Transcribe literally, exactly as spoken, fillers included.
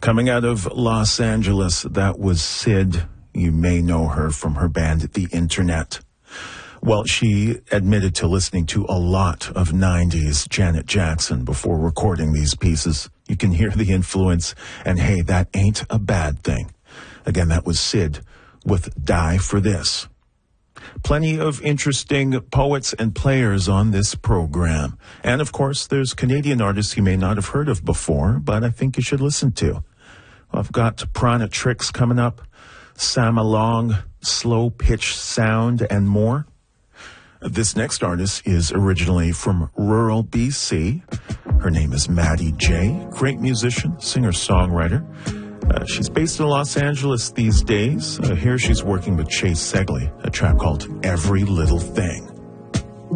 Coming out of Los Angeles, that was Syd. You may know her from her band, The Internet. Well, she admitted to listening to a lot of nineties Janet Jackson before recording these pieces. You can hear the influence, and hey, that ain't a bad thing. Again, that was Syd with Die for This. Plenty of interesting poets and players on this program. And, of course, there's Canadian artists you may not have heard of before, but I think you should listen to. I've got Prana Tricks coming up, Sam Along, Slow Pitch Sound, and more. This next artist is originally from rural B C. Her name is Maddie J. Great musician, singer-songwriter. Uh, she's based in Los Angeles these days. Uh, here she's working with Chase Segley, a track called Every Little Thing.